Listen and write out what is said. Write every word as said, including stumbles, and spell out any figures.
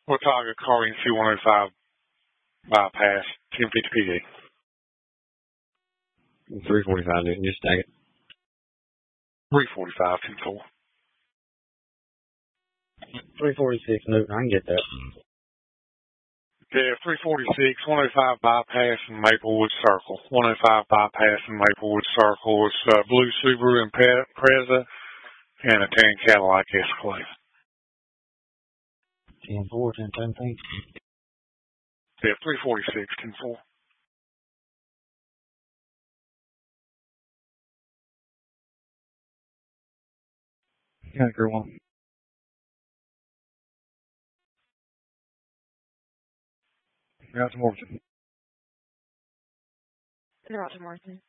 Watauga, Carving, C one oh five bypass, ten fifty P D. three forty-five, Newton, just stack it. three forty-five, ten four. three forty-six, Newton, I can get that. Yeah, three forty-six, one oh five bypass in Maplewood Circle. one oh five bypass in Maplewood Circle. It's uh, blue Subaru and Impreza and a tan Cadillac Escalade. ten four, ten seventeen. Yeah, three forty-six, ten four. Yeah, girl one. You're out to Morton. They're out to Morton.